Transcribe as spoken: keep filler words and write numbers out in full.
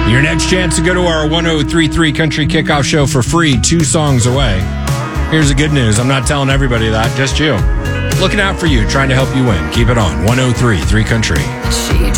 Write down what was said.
Your next chance to go to our one oh three point three Country Kickoff Show for free, two songs away. Here's the good news. I'm not telling everybody that, just you. Looking out for you, trying to help you win. Keep it on. one oh three point three Country. She